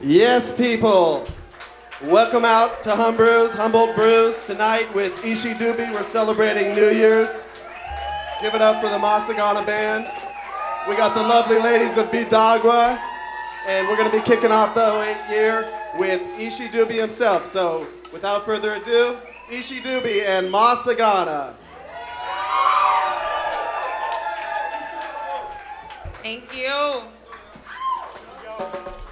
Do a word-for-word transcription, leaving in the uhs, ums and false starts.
Yes, people. Welcome out to Hum Brews, Humboldt Brews. Tonight with Ishi Dubi, we're celebrating New Year's. Give it up for the Masagana Band. We got the lovely ladies of Bidagua, and we're going to be kicking off the oh eight year with Ishi Dubi himself. So, without further ado, Ishi Dubi and Masagana. Thank you. Let's go.